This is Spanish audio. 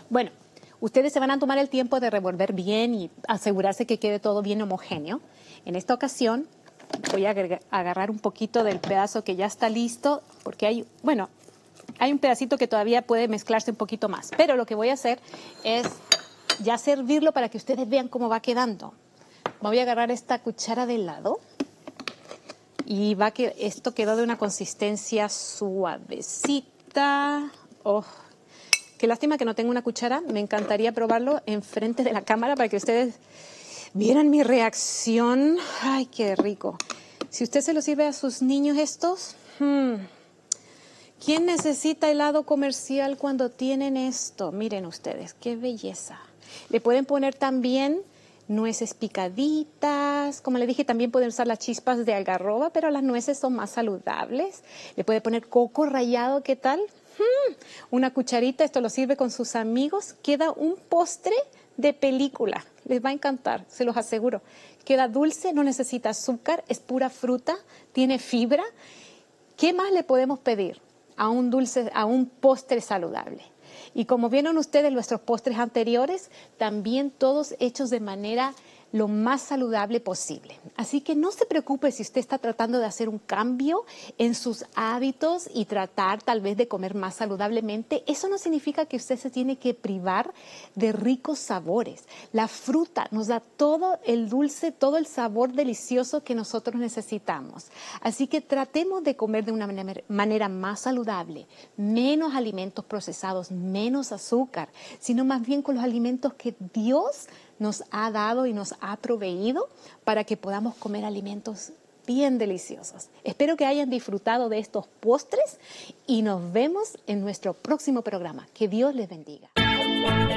Bueno, ustedes se van a tomar el tiempo de revolver bien y asegurarse que quede todo bien homogéneo. En esta ocasión voy a agarrar un poquito del pedazo que ya está listo, porque hay un pedacito que todavía puede mezclarse un poquito más. Pero lo que voy a hacer es ya servirlo para que ustedes vean cómo va quedando. Voy a agarrar esta cuchara de lado y esto quedó de una consistencia suavecita. Oh, qué lástima que no tengo una cuchara. Me encantaría probarlo enfrente de la cámara para que ustedes vieran mi reacción. Ay, qué rico. Si usted se lo sirve a sus niños estos, ¿quién necesita helado comercial cuando tienen esto? Miren ustedes, qué belleza. Le pueden poner también nueces picaditas. Como le dije, también pueden usar las chispas de algarroba, pero las nueces son más saludables. Le puede poner coco rallado, ¿qué tal? Una cucharita, esto lo sirve con sus amigos. Queda un postre de película. Les va a encantar, se los aseguro. Queda dulce, no necesita azúcar, es pura fruta, tiene fibra. ¿Qué más le podemos pedir a un postre saludable? Y como vieron ustedes nuestros postres anteriores, también todos hechos de manera lo más saludable posible. Así que no se preocupe si usted está tratando de hacer un cambio en sus hábitos y tratar tal vez de comer más saludablemente. Eso no significa que usted se tiene que privar de ricos sabores. La fruta nos da todo el dulce, todo el sabor delicioso que nosotros necesitamos. Así que tratemos de comer de una manera más saludable, menos alimentos procesados, menos azúcar, sino más bien con los alimentos que Dios nos ha dado y nos ha proveído para que podamos comer alimentos bien deliciosos. Espero que hayan disfrutado de estos postres y nos vemos en nuestro próximo programa. Que Dios les bendiga.